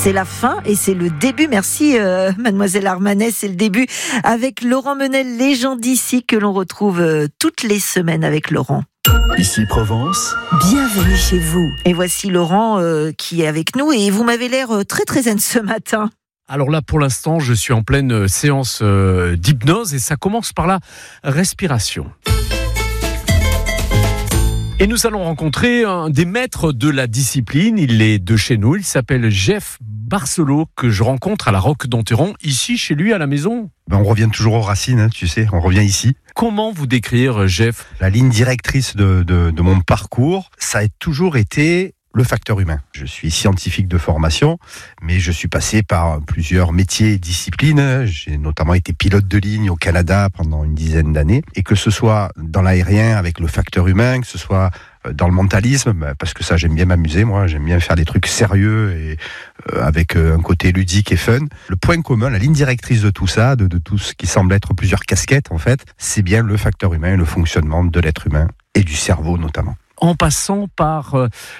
C'est la fin et c'est le début. Merci Mademoiselle Armanet, c'est le début avec Laurent Menel, les gens d'ici que l'on retrouve toutes les semaines avec Laurent. Ici Provence. Bienvenue chez vous. Et voici Laurent qui est avec nous et vous m'avez l'air très très zen ce matin. Alors là, pour l'instant, je suis en pleine séance d'hypnose et ça commence par la respiration. Et nous allons rencontrer un des maîtres de la discipline. Il est de chez nous. Il s'appelle Jeff Barcelo, que je rencontre à la Roque d'Enterron, ici, chez lui, à la maison. On revient toujours aux racines, tu sais, on revient ici. Comment vous décrire, Jeff ? La ligne directrice de mon parcours, ça a toujours été le facteur humain. Je suis scientifique de formation, mais je suis passé par plusieurs métiers et disciplines. J'ai notamment été pilote de ligne au Canada pendant une dizaine d'années. Et que ce soit dans l'aérien avec le facteur humain, que ce soit dans le mentalisme, parce que ça j'aime bien m'amuser, moi j'aime bien faire des trucs sérieux et avec un côté ludique et fun. Le point commun, la ligne directrice de tout ça, de tout ce qui semble être plusieurs casquettes en fait, c'est bien le facteur humain, le fonctionnement de l'être humain et du cerveau notamment. En passant par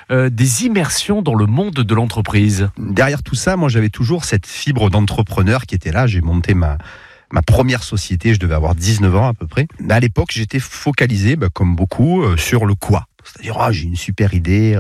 des immersions dans le monde de l'entreprise. Derrière tout ça, moi j'avais toujours cette fibre d'entrepreneur qui était là. J'ai monté ma première société, je devais avoir 19 ans à peu près. Mais à l'époque, j'étais focalisé, comme beaucoup, sur le quoi. C'est-à-dire, j'ai une super idée,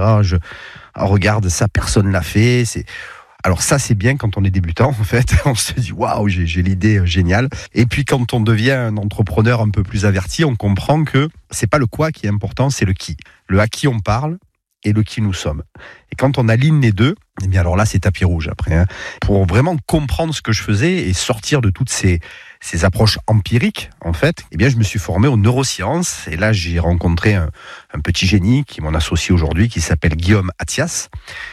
regarde, ça, personne l'a fait. Alors ça, c'est bien quand on est débutant, en fait. On se dit, waouh, j'ai l'idée géniale. Et puis quand on devient un entrepreneur un peu plus averti, on comprend que c'est pas le quoi qui est important, c'est le qui. Le à qui on parle et le qui nous sommes. Et quand on aligne les deux, eh bien alors là, c'est tapis rouge après. Pour vraiment comprendre ce que je faisais et sortir de toutes ces approches empiriques, en fait, eh bien, je me suis formé aux neurosciences. Et là, j'ai rencontré un petit génie qui est mon associé aujourd'hui, qui s'appelle Guillaume Attias.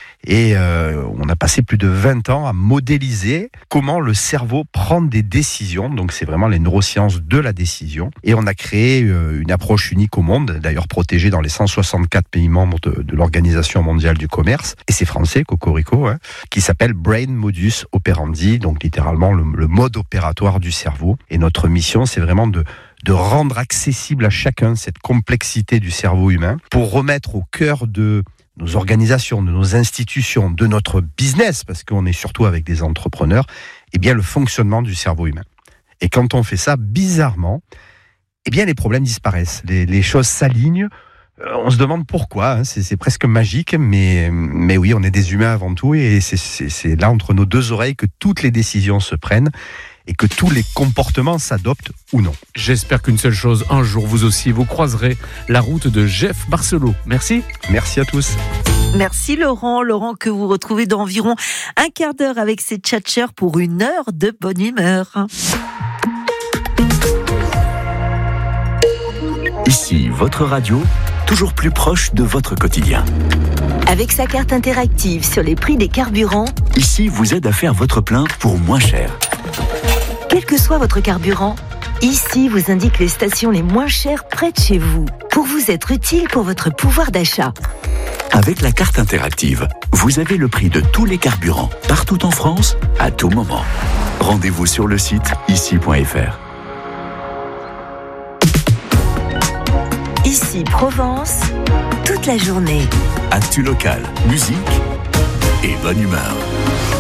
Et on a passé plus de 20 ans à modéliser comment le cerveau prend des décisions. Donc c'est vraiment les neurosciences de la décision. Et on a créé une approche unique au monde, d'ailleurs protégée dans les 164 pays membres de l'Organisation mondiale du commerce. Et c'est français, cocorico, qui s'appelle Brain Modus Operandi, donc littéralement le mode opératoire du cerveau. Et notre mission, c'est vraiment de rendre accessible à chacun cette complexité du cerveau humain pour remettre au cœur de nos organisations, de nos institutions, de notre business, parce qu'on est surtout avec des entrepreneurs, eh bien le fonctionnement du cerveau humain. Et quand on fait ça, bizarrement, eh bien les problèmes disparaissent, les choses s'alignent. On se demande pourquoi, c'est presque magique, mais oui, on est des humains avant tout, et c'est là entre nos deux oreilles que toutes les décisions se prennent et que tous les comportements s'adoptent ou non. J'espère qu'une seule chose, un jour vous aussi, vous croiserez la route de Jeff Barcelo. Merci. Merci à tous. Merci Laurent. Laurent que vous retrouvez dans environ un quart d'heure avec ses tchatcheurs pour une heure de bonne humeur. Ici, votre radio, toujours plus proche de votre quotidien. Avec sa carte interactive sur les prix des carburants, Ici vous aide à faire votre plein pour moins cher. quel que soit votre carburant, Ici vous indique les stations les moins chères près de chez vous, pour vous être utile pour votre pouvoir d'achat. Avec la carte interactive, vous avez le prix de tous les carburants, partout en France, à tout moment. Rendez-vous sur le site ici.fr. Ici Provence, toute la journée. Actu local, musique et bonne humeur.